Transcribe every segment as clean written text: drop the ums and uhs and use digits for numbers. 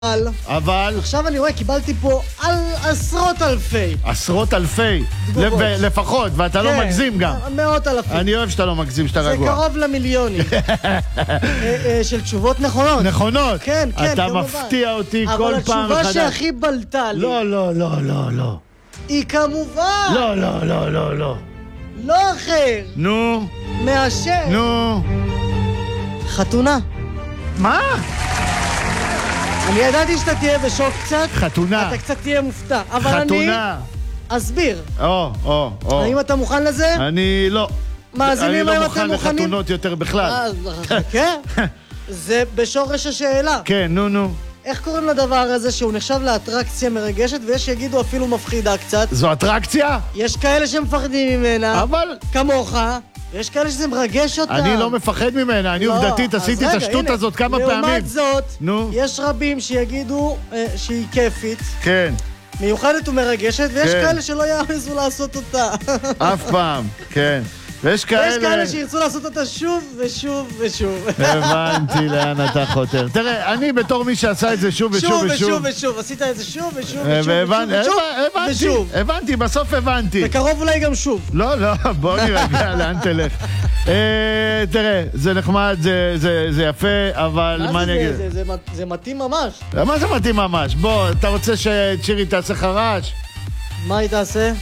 אבל... עכשיו אני רואה, קיבלתי פה על עשרות אלפי. עשרות אלפי? לפחות, ואתה לא מגזים גם. מאות אלפים. אני אוהב שאתה לא מגזים, שאתה רגוע. זה קרוב למיליונים. של תשובות נכונות. נכונות? כן, כן, אתה מפתיע אותי כל פעם מחדש. אבל התשובה שהכי בלטה לי. לא, לא, לא, לא, לא. היא כמובן. לא, לא, לא, לא, לא. לא אחר. נו. מאשר. נו. חתונה. מה? אני ידעתי שאתה תהיה בשוק קצת. חתונה. אתה קצת תהיה מופתע. אבל חתונה. אני אסביר. או. האם אתה מוכן לזה? אני לא. מאזינים, אני לא מוכן לחתונות יותר בכלל. כן? זה בשורש השאלה. כן, נו. איך קוראים לדבר הזה שהוא נחשב לאטרקציה מרגשת, ויש שיגידו אפילו מפחידה קצת? זו אטרקציה? יש כאלה שמפחדים ממנה. אבל... כמוך. יש כאלה שזה מרגש אותם. אני לא מפחד ממנה, אני עובדתית עשיתי את השטות הזאת כמה פעמים. לעומת זאת, נו. יש רבים שיגידו שהיא כיפית. כן. מיוחדת ומרגשת, ויש כאלה שלא יעזו לעשות אותה. אף פעם, כן. ויש כאלה שירצו לעשות אותה שוב ושוב ושוב. הבנתי לאן אתה חותר. תראה, אני בתור מי שעשה את זה שוב ושוב ושוב. שוב ושוב. עשית את זה שוב ושוב ושוב. הבנתי, בסוף הבנתי. בקרוב אולי גם שוב. לא, בוא נרגע, לאן תלך. תראה, זה נחמד, זה יפה, אבל מה אני אגיד? זה מתאים ממש. מה זה מתאים ממש? בוא, אתה רוצה שצ'ירי תעשה חרש? מה היא תעשה?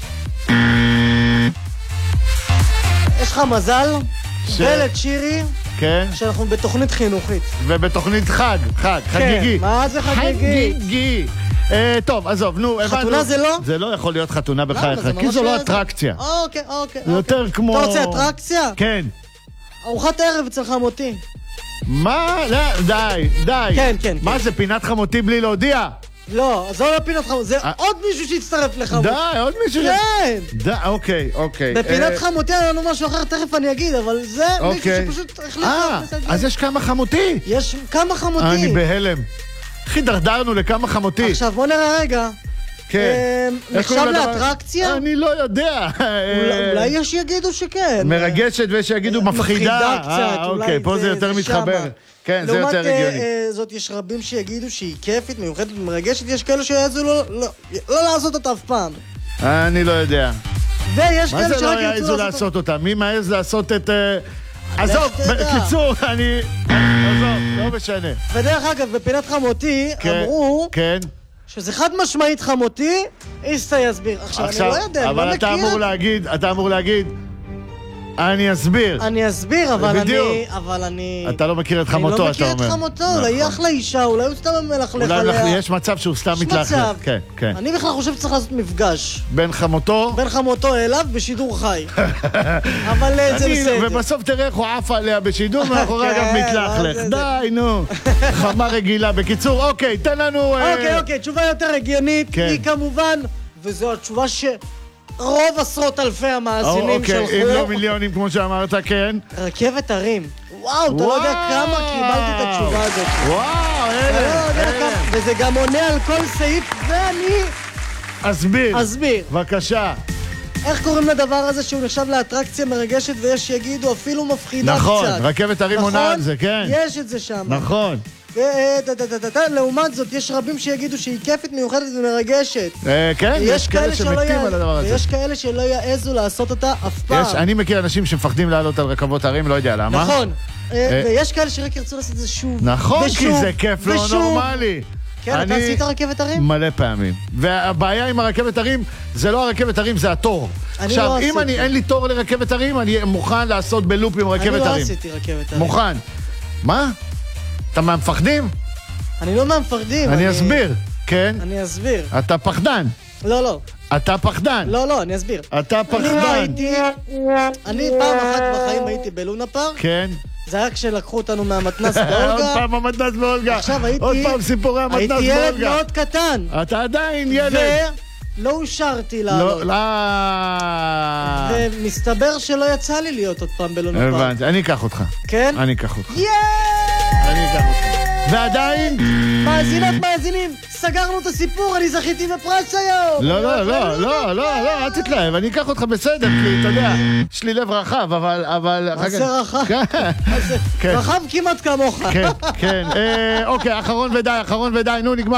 יש לך מזל, ולצ'ירי, שאנחנו בתוכנית חינוכית. ובתוכנית חגיגי. מה זה חגיגי? חגיגי. טוב, עזוב, נו, הבנו. חתונה זה לא? זה לא יכול להיות חתונה בחייך, כי זו לא אטרקציה. אוקיי. זה יותר כמו... אתה רוצה אטרקציה? כן. ארוחת ערב אצל חמותי. מה? די. כן. מה זה, פינת חמותי בלי להודיע? לא, זו לא פינת חמותי, זה עוד מישהו שהצטרף לחמותי. די, עוד מישהו? כן. די, אוקיי. בפינת חמותי היה לנו משהו אחר, תכף אני אגיד, אבל זה מישהו שפשוט החליט. אז יש כמה חמותי? יש כמה חמותי. אני בהלם. הכי דרדרנו לכמה חמותי. עכשיו בוא נראה רגע. כן. נחשב לאטרקציה? אני לא יודע. אולי יש שיגידו שכן. מרגשת ויש שיגידו מפחידה. קצת. אוקיי, פה זה יותר מתחבר. כן, זה יותר הגיוני. לעומת זאת יש רבים שיגידו שהיא כיפית, מיוחדת ומרגשת, יש כאלה שיעזו לא לעשות אותה אף פעם. אני לא יודע. ויש כאלה שרק ירצו לעשות אותה. מה זה לא יעזו לעשות אותה? מי מעז לעשות את... עזוב, בקיצור, עזוב, לא משנה. ודרך אגב, בפינת חמותי אמרו... כן. שזה חד משמעית חמותי, איסטה יסביר. עכשיו, אני לא יודע, אני לא מכיר. אבל אתה אמור להגיד, אני אסביר. אני אסביר, אבל אני... אתה לא מכיר את חמותו, אתה אומר. אני לא מכיר את חמותו, אולי היא אחלה אישה, אולי הוא סתם מלכלך עליה. אולי יש מצב שהוא סתם מתלכלך. יש מצב. כן. אני בכלל חושב שצריך לעשות מפגש. בין חמותו אליו בשידור חי. אבל זה בסדר. ובסוף תראה איך הוא עף עליה בשידור, מאחורי גם מתלכלך. די, נו. חמה רגילה. בקיצור, אוקיי, תן לנו... אוקיי, תשובה יותר הגיונית. היא כמובן, וזו התשובה רוב עשרות אלפי המאזינים שלחו. אוקיי, אם לא מיליונים כמו שאמרת, כן. רכבת הרים. וואו, אתה לא יודע כמה קיבלתי את התשובה הזאת. וואו, וזה גם עונה על כל סעיף, ואני... אסביר. בבקשה. איך קוראים לדבר הזה שהוא נחשב לאטרקציה מרגשת, ויש שיגידו אפילו מפחידה קצת. נכון, רכבת הרים עונה על זה, כן. יש את זה שם. נכון. לעומת זאת, יש רבים שיגידו שהיא כיפית, מיוחדת ומרגשת. כן, יש כאלה שמתים על הדבר הזה. ויש כאלה שלא יעזו לעשות אותה אף פעם. אני מכיר אנשים שמפחדים לעלות על רכבות הרים, לא יודע למה. נכון. ויש כאלה שרק ירצו לעשות את זה שוב. נכון, כי זה כיף לא נורמלי. כן, אתה עשית רכבת הרים? מלא פעמים. והבעיה עם הרכבת הרים, זה לא הרכבת הרים, זה התור. עכשיו, אם אין לי תור לרכבת הרים, אני מוכן לעשות בלופ עם רכבת הרים. אני לא עשיתי רכבת הרים. מוכן. מה? אתה מהמפחדים? אני לא מהמפחדים. אני אסביר, כן? אני אסביר. אתה פחדן. לא. אתה פחדן. לא, אני אסביר. אתה פחדן. אני פעם אחת בחיים הייתי בלונה פארק. כן. זה היה כשלקחו אותנו מהמתנס באולגה. עוד פעם המתנס באולגה. עכשיו הייתי... עוד פעם סיפורי המתנס באולגה. הייתי ילד מאוד קטן. אתה עדיין ילד. ולא אושרתי לעלות. לא. ומסתבר שלא יצא לי להיות עוד פעם בלונה פארק. הבנתי, אני אקח אותך. כן? אני אקח אותך. יאיי! אני אקח אותך. ועדיין... מאזינות, מאזינים, סגרנו את הסיפור, אני זכיתי בפרס היום. לא, אל תתלהב, אני אקח אותך בסדר, כי אתה יודע, יש לי לב רחב, אבל... מה זה רחב? רחב כמעט כמוך. כן, אוקיי, אחרון ודי, נו, נגמר.